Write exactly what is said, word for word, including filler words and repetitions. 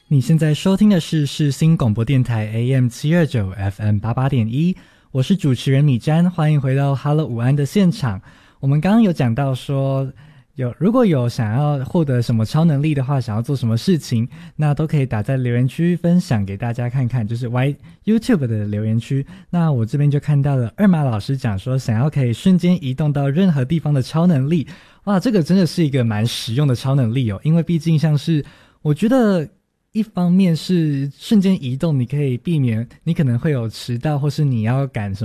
你现在收听的是世新广播电台 A M 七二九 F M 八八点一，我是主持人米詹，欢迎回到 Hello 午安的现场。我们刚刚有讲到说，有如果有想要获得什么超能力的话，想要做什么事情，那都可以打在留言区分享给大家看看，就是 Y YouTube 的留言区。那我这边就看到了二马老师讲说，想要可以瞬间移动到任何地方的超能力。哇，这个真的是一个蛮实用的超能力哦，因为毕竟像是我觉得一方面是瞬间移动，你可以避免你可能会有迟到或是你要赶什